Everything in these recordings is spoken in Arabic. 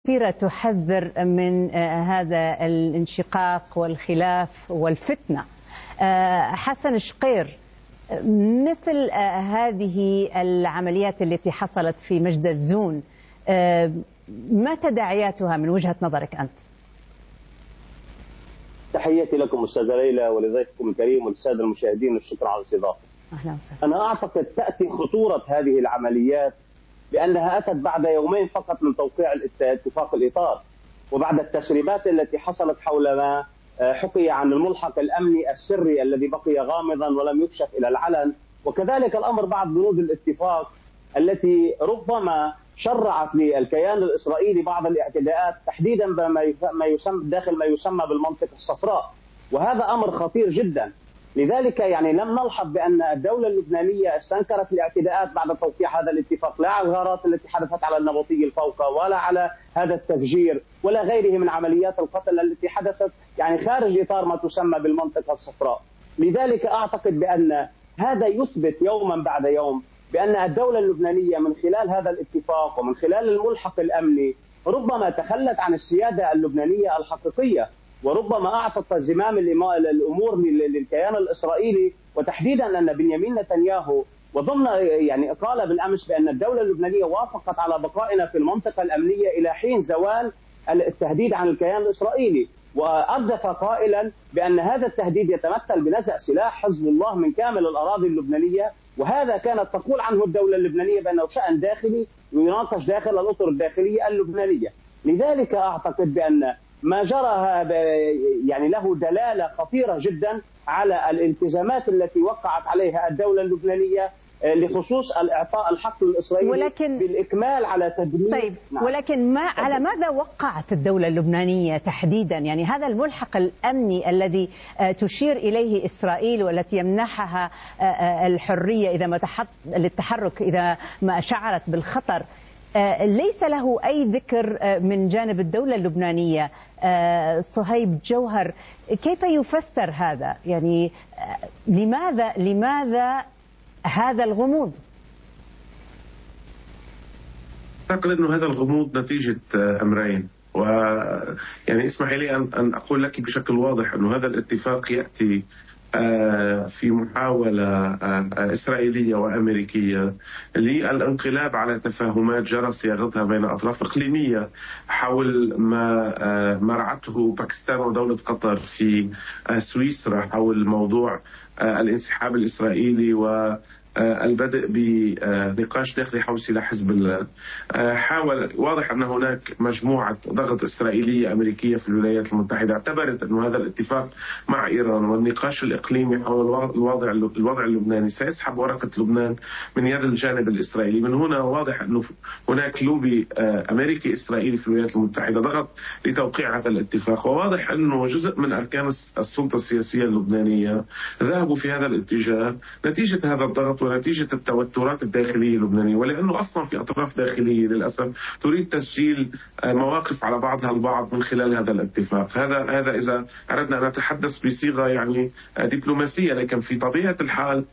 كثيرة تحذر من هذا الانشقاق والخلاف والفتنة. حسن شقير، مثل هذه العمليات التي حصلت في مجد الزون ما تداعياتها من وجهة نظرك أنت؟ تحياتي لكم أستاذة ليلى ولضيفكم الكريم والسادة المشاهدين، والشكر على الاستضافة. أهلا وسهلا. أنا أعتقد تأتي خطورة هذه العمليات بأنها أتت بعد يومين فقط من توقيع اتفاق الإطار، وبعد التسريبات التي حصلت حول ما حكي عن الملحق الأمني السري الذي بقي غامضا ولم يكشف إلى العلن، وكذلك الأمر بعد بنود الاتفاق التي ربما شرعت للكيان الإسرائيلي بعض الاعتداءات تحديدا ما يسمى بالمنطقة الصفراء، وهذا أمر خطير جدا. لذلك لم نلحظ بأن الدولة اللبنانية استنكرت الاعتداءات بعد توقيع هذا الاتفاق، لا على الغارات التي حدثت على النبطي الفوقة، ولا على هذا التفجير، ولا غيره من عمليات القتل التي حدثت خارج إطار ما تسمى بالمنطقة الصفراء. لذلك أعتقد بأن هذا يثبت يوما بعد يوم بأن الدولة اللبنانية من خلال هذا الاتفاق ومن خلال الملحق الأمني ربما تخلت عن السيادة اللبنانية الحقيقية، وربما أعطت زمام الأمور للكيان الإسرائيلي، وتحديدا أن بنيامين نتنياهو وضمن قال بالأمس بأن الدولة اللبنانية وافقت على بقائنا في المنطقة الأمنية إلى حين زوال التهديد عن الكيان الإسرائيلي، وأردف قائلا بأن هذا التهديد يتمثل بنزع سلاح حزب الله من كامل الأراضي اللبنانية، وهذا كانت تقول عنه الدولة اللبنانية بأنه شأن داخلي يناقش داخل الأطر الداخلية اللبنانية. لذلك أعتقد بأن ما جرى له دلالة خطيرة جدا على الالتزامات التي وقعت عليها الدولة اللبنانية لخصوص الإعطاء الحق للإسرائيلي بالإكمال على تدمير. طيب، ولكن على ماذا وقعت الدولة اللبنانية تحديدا؟ هذا الملحق الأمني الذي تشير إليه إسرائيل والتي يمنحها الحرية للتحرك إذا ما شعرت بالخطر، ليس له أي ذكر من جانب الدولة اللبنانية. صهيب جوهر، كيف يفسر هذا؟ لماذا هذا الغموض؟ أعتقد أن هذا الغموض نتيجة أمرين، اسمح لي أن أقول لك بشكل واضح أن هذا الاتفاق يأتي في محاولة إسرائيلية وأمريكية للانقلاب على تفاهمات جرى صياغتها بين أطراف إقليمية حول ما مرعته باكستان ودولة قطر في سويسرا حول موضوع الانسحاب الإسرائيلي والبدء بنقاش داخلي حول سلاح حزب الله. واضح أن هناك مجموعة ضغط إسرائيلية أمريكية في الولايات المتحدة اعتبرت أن هذا الاتفاق مع إيران والنقاش الإقليمي حول الوضع اللبناني سيسحب ورقة لبنان من يد الجانب الإسرائيلي. من هنا واضح أنه هناك لوبي أمريكي إسرائيلي في الولايات المتحدة ضغط لتوقيع هذا الاتفاق، وواضح أنه جزء من أركان السلطة السياسية اللبنانية ذهبوا في هذا الاتجاه نتيجة هذا الضغط ونتيجة التوترات الداخلية اللبنانية، ولأنه أصلا في أطراف داخلية للأسف تريد تسجيل مواقف على بعضها البعض من خلال هذا الاتفاق. هذا إذا أردنا أن نتحدث بصيغة دبلوماسية، لكن في طبيعة الحال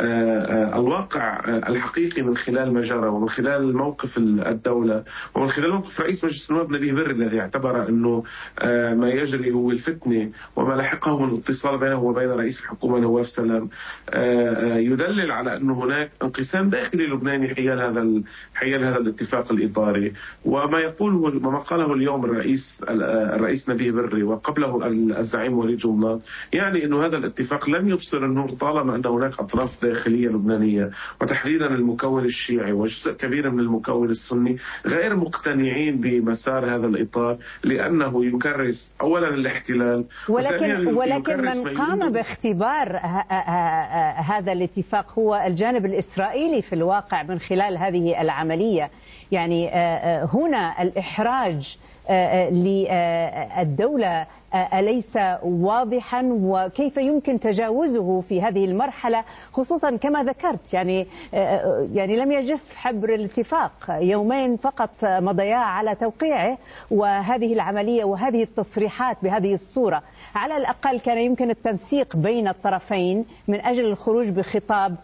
الواقع الحقيقي من خلال ما جرى ومن خلال موقف الدولة ومن خلال موقف رئيس مجلس النواب نبيه بري الذي اعتبر أنه ما يجري هو الفتنة وما لحقه من الاتصال بينه وبين رئيس الحكومة نواف سلام يدلل على أنه هناك انقسام داخلي لبناني حيال هذا الاتفاق الإطاري. وما قاله اليوم الرئيس نبيه بري وقبله الزعيم وليد جملات أنه هذا الاتفاق لن يبصر النور طالما أن هناك أطراف داخلية لبنانية وتحديدا المكون الشيعي وجزء كبير من المكون السني غير مقتنعين بمسار هذا الإطار، لأنه يكرس أولا الاحتلال ولكن من قام باختبار هذا الاتفاق هو الجانب الإسرائيلي في الواقع من خلال هذه العملية. هنا الإحراج للدولة أليس واضحا؟ وكيف يمكن تجاوزه في هذه المرحلة، خصوصا كما ذكرت لم يجف حبر الاتفاق، يومين فقط مضيا على توقيعه، وهذه العملية وهذه التصريحات بهذه الصورة على الأقل كان يمكن التنسيق بين الطرفين من أجل الخروج بخطاب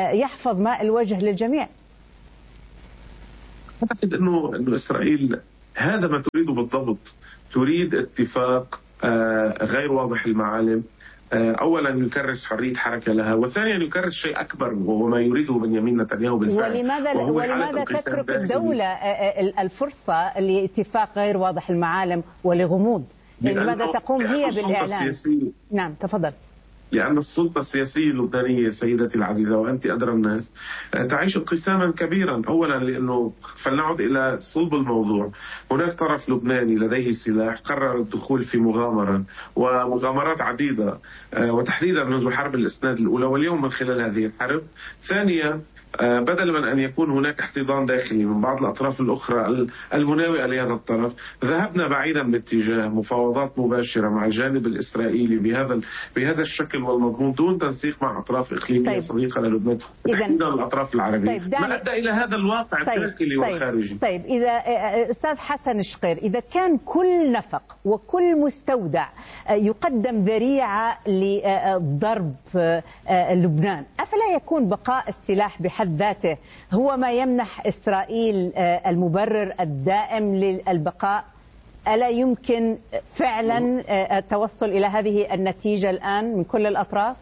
يحفظ ماء الوجه للجميع. أعتقد أنه إسرائيل هذا ما تريده بالضبط. تريد اتفاق غير واضح المعالم، أولا يكرس حرية حركة لها، وثانيا يكرس شيء أكبر وهو ما يريده بنيامين نتنياهو بالفعل. ولماذا تترك الدولة الفرصة لاتفاق غير واضح المعالم ولغموض؟ لماذا تقوم هي بالإعلان؟ نعم تفضل. لأن السلطة السياسية اللبنانية سيدتي العزيزة وأنت أدرى الناس تعيش انقساما كبيرا. أولا لأنه فلنعد إلى صلب الموضوع، هناك طرف لبناني لديه سلاح قرر الدخول في مغامرة ومغامرات عديدة، وتحديدا منذ حرب الإسناد الأولى واليوم من خلال هذه الحرب. ثانيا بدلا من أن يكون هناك احتضان داخلي من بعض الأطراف الأخرى المناوئة لهذا الطرف، ذهبنا بعيدا باتجاه مفاوضات مباشرة مع الجانب الإسرائيلي بهذا الشكل والمضمون دون تنسيق مع أطراف إقليمية صديقة للبنان وتحديدا الأطراف العربية. ما أدى إلى هذا الواقع الداخلي والخارجي. طيب إذا أستاذ حسن الشقير، إذا كان كل نفق وكل مستودع يقدم ذريعة لضرب لبنان، أفلا يكون بقاء السلاح بحد ذاته هو ما يمنح إسرائيل المبرر الدائم للبقاء؟ ألا يمكن فعلا التوصل إلى هذه النتيجة الآن من كل الأطراف؟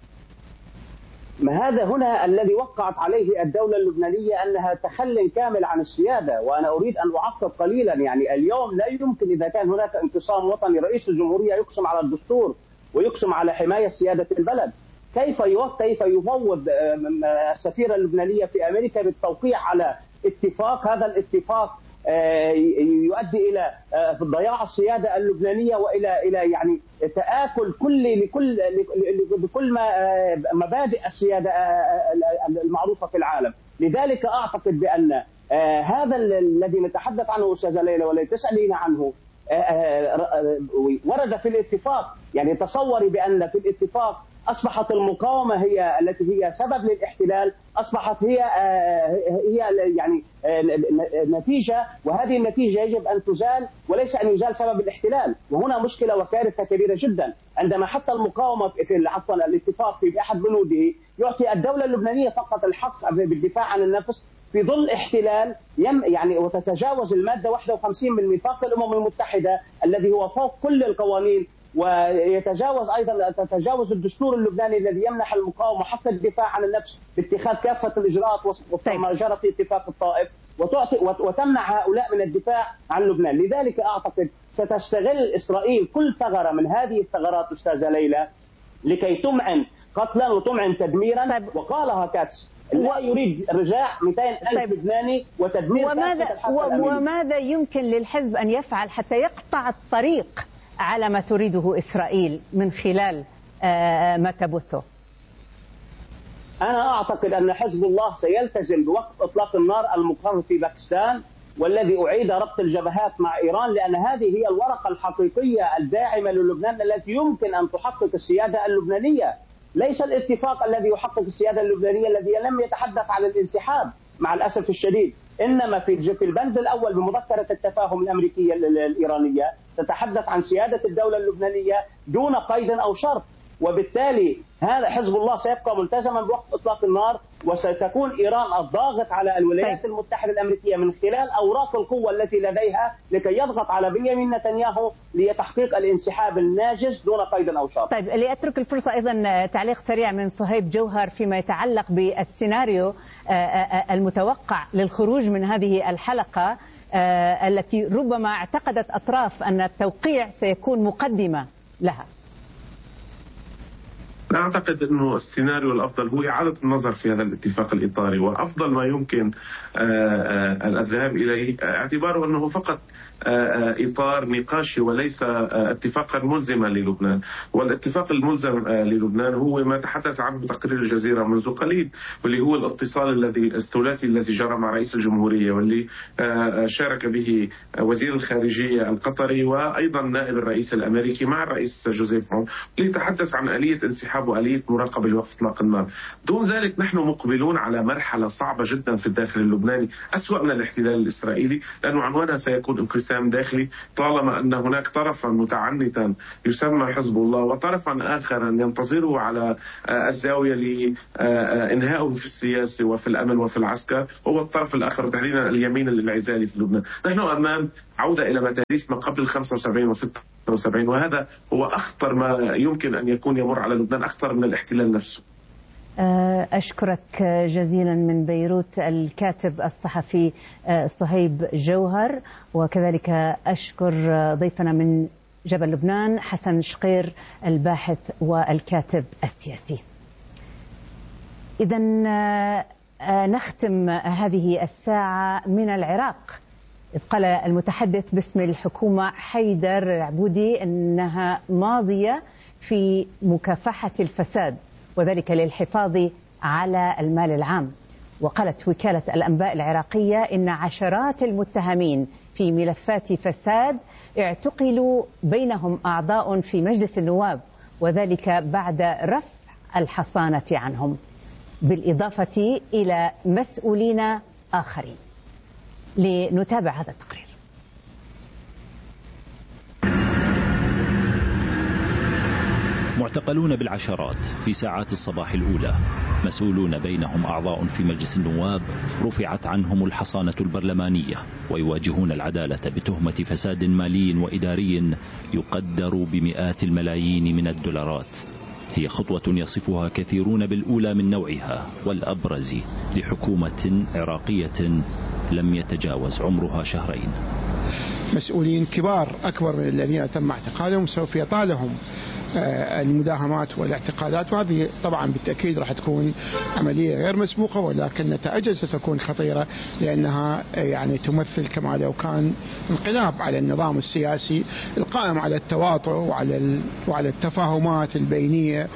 ما هذا هنا الذي وقعت عليه الدولة اللبنانية أنها تخلي كامل عن السيادة. وأنا أريد أن أعقب قليلا، يعني اليوم لا يمكن إذا كان هناك انقسام وطني رئيس الجمهورية يقسم على الدستور ويقسم على حماية سيادة البلد. كيف يفوض السفيرة اللبنانية في أمريكا بالتوقيع على اتفاق؟ هذا الاتفاق يؤدي إلى ضياع السيادة اللبنانية وإلى يعني تآكل بكل مبادئ السيادة المعروفة في العالم. لذلك أعتقد بأن هذا الذي نتحدث عنه أستاذة ليلى والذي تسألين عنه ورد في الاتفاق. يعني تصوري بأن في الاتفاق أصبحت المقاومة هي التي هي سبب للاحتلال، أصبحت هي يعني نتيجة، وهذه النتيجة يجب أن تزال وليس أن يزال سبب الاحتلال. وهنا مشكلة وكارثة كبيرة جدا عندما حتى المقاومة في الاتفاق في أحد بنوده يعطي الدولة اللبنانية فقط الحق بالدفاع عن النفس في ظل احتلال يعني وتتجاوز المادة 51 من ميثاق الأمم المتحدة الذي هو فوق كل القوانين، ويتجاوز أيضا تتجاوز الدستور اللبناني الذي يمنح المقاومة حق الدفاع عن النفس باتخاذ كافة الإجراءات وما جرى في اتفاق الطائف، وتمنع هؤلاء من الدفاع عن لبنان. لذلك أعتقد ستستغل إسرائيل كل ثغرة من هذه الثغرات أستاذة ليلى لكي تمعن قتلا وتمعن تدميرا. وقالها كاتس لا يريد رجاع 200,000 لبناني وتدمير وماذا يمكن للحزب أن يفعل حتى يقطع الطريق على ما تريده إسرائيل من خلال ما تبثه؟ أنا أعتقد أن حزب الله سيلتزم بوقف إطلاق النار المقرر في باكستان والذي أعيد ربط الجبهات مع إيران، لأن هذه هي الورقة الحقيقية الداعمة للبنان التي يمكن أن تحقق السيادة اللبنانية. ليس الاتفاق الذي يحقق السيادة اللبنانية الذي لم يتحدث عن الانسحاب مع الأسف الشديد، إنما في البند الأول بمذكرة التفاهم الأمريكية الإيرانية تتحدث عن سيادة الدولة اللبنانية دون قيد أو شرط. وبالتالي هذا حزب الله سيبقى ملتزما بوقت إطلاق النار، وستكون إيران الضاغط على الولايات المتحدة الأمريكية من خلال أوراق القوة التي لديها لكي يضغط على بنيامين نتنياهو لتحقيق الانسحاب الناجز دون قيد أو شرط. طيب لأترك الفرصة أيضا تعليق سريع من صهيب جوهر فيما يتعلق بالسيناريو المتوقع للخروج من هذه الحلقة التي ربما اعتقدت أطراف أن التوقيع سيكون مقدمة لها. أعتقد أنه السيناريو الأفضل هو إعادة النظر في هذا الاتفاق الإطاري، وأفضل ما يمكن الذهاب إليه اعتباره أنه فقط إطار نقاشي وليس اتفاقا ملزما للبنان. والاتفاق الملزم للبنان هو ما تحدث عنه تقرير الجزيرة منذ قليل، واللي هو الاتصال الثلاثي الذي جرى مع رئيس الجمهورية واللي شارك به وزير الخارجية القطري وأيضا نائب الرئيس الأمريكي مع الرئيس جوزيف مون، اللي تحدث عن آلية انسحاب الإرهاب وآلية مراقبة لوقف إطلاق النار. دون ذلك نحن مقبلون على مرحلة صعبة جدا في الداخل اللبناني، أسوأ من الاحتلال الإسرائيلي، لأنه عنوانها سيكون انقسام داخلي طالما أن هناك طرفا متعنتا يسمى حزب الله وطرفا آخرا ينتظره على الزاوية لإنهائه في السياسة وفي الأمن وفي العسكر، هو الطرف الآخر تحديدا اليمين الانعزالي في لبنان. نحن أمام عودة إلى متاريس ما قبل 75 و76، وهذا هو أخطر ما يمكن أن يكون يمر على لبنان، أخطر من الاحتلال نفسه. أشكرك جزيلا من بيروت الكاتب الصحفي صهيب جوهر، وكذلك أشكر ضيفنا من جبل لبنان حسن شقير الباحث والكاتب السياسي. إذن نختم هذه الساعة من العراق. قال المتحدث باسم الحكومة حيدر عبودي أنها ماضية في مكافحة الفساد وذلك للحفاظ على المال العام. وقالت وكالة الأنباء العراقية إن عشرات المتهمين في ملفات فساد اعتقلوا بينهم أعضاء في مجلس النواب، وذلك بعد رفع الحصانة عنهم، بالإضافة إلى مسؤولين آخرين. لنتابع هذا التقرير. معتقلون بالعشرات في ساعات الصباح الأولى، مسؤولون بينهم أعضاء في مجلس النواب رفعت عنهم الحصانة البرلمانية ويواجهون العدالة بتهمة فساد مالي وإداري يقدر بمئات الملايين من الدولارات. هي خطوة يصفها كثيرون بالأولى من نوعها والأبرز لحكومة عراقية لم يتجاوز عمرها شهرين. مسؤولين كبار أكبر من الذين تم اعتقالهم سوف يطالهم المداهمات والاعتقالات، وهذه طبعا بالتأكيد راح تكون عملية غير مسبوقة، ولكن نتائجها ستكون خطيرة لأنها يعني تمثل كما لو كان انقلاب على النظام السياسي القائم على التواطؤ وعلى التفاهمات البينية.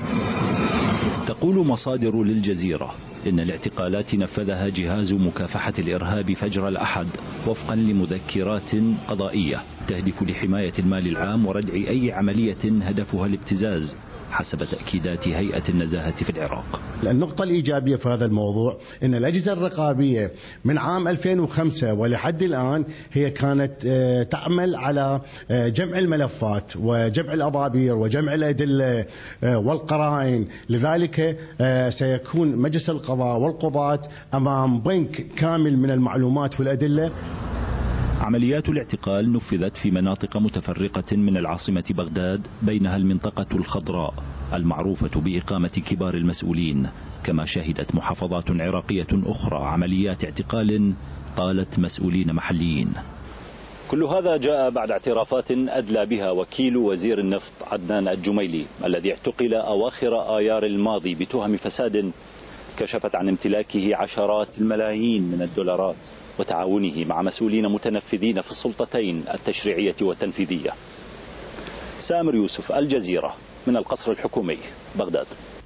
تقول مصادر للجزيرة إن الاعتقالات نفذها جهاز مكافحة الإرهاب فجر الأحد وفقا لمذكرات قضائية تهدف لحماية المال العام وردع أي عملية هدفها الابتزاز حسب تأكيدات هيئة النزاهة في العراق. النقطة الإيجابية في هذا الموضوع أن الأجهزة الرقابية من عام 2005 ولحد الآن هي كانت تعمل على جمع الملفات وجمع الأضابير وجمع الأدلة والقرائن، لذلك سيكون مجلس القضاء والقضاة أمام بنك كامل من المعلومات والأدلة. عمليات الاعتقال نفذت في مناطق متفرقة من العاصمة بغداد، بينها المنطقة الخضراء المعروفة بإقامة كبار المسؤولين، كما شهدت محافظات عراقية أخرى عمليات اعتقال طالت مسؤولين محليين. كل هذا جاء بعد اعترافات أدلى بها وكيل وزير النفط عدنان الجميلي الذي اعتقل أواخر آيار الماضي بتهم فساد كشفت عن امتلاكه عشرات الملايين من الدولارات وتعاونه مع مسؤولين متنفذين في السلطتين التشريعية والتنفيذية. سامر يوسف، الجزيرة، من القصر الحكومي، بغداد.